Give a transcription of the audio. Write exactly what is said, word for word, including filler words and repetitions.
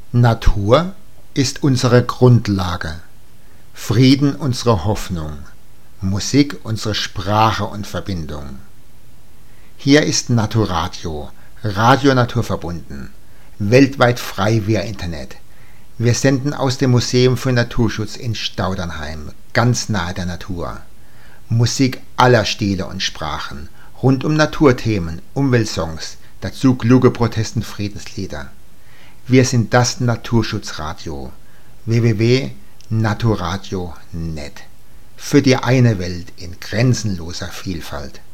Natur ist unsere Grundlage, Frieden unsere Hoffnung, Musik unsere Sprache und Verbindung. Hier ist Naturadio, Radio naturverbunden, weltweit frei via Internet. Wir senden aus dem Museum für Naturschutz in Staudernheim, ganz nahe der Natur. Musik aller Stile und Sprachen, rund um Naturthemen, Umweltsongs, dazu kluge Protest- und Friedenslieder. Wir sind das Naturschutzradio. w w w punkt naturadio punkt net. Für die eine Welt in grenzenloser Vielfalt.